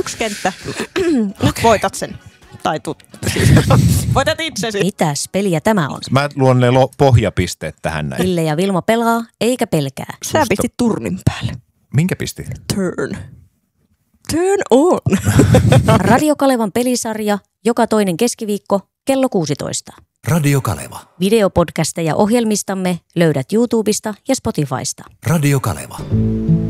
1 kenttä. Nyt voitat sen. Tai voitat itsesi. Mitäs peliä tämä on? Mä luon ne pohjapisteet tähän näin. Ville ja Vilma pelaa, eikä pelkää. Sä pistit turnin päälle. Minkä pisti? Turn on. Radio Kalevan pelisarja joka toinen keskiviikko kello 16. Radio Kaleva. Videopodcasteja ohjelmistamme löydät YouTubesta ja Spotifysta. Radio Kaleva.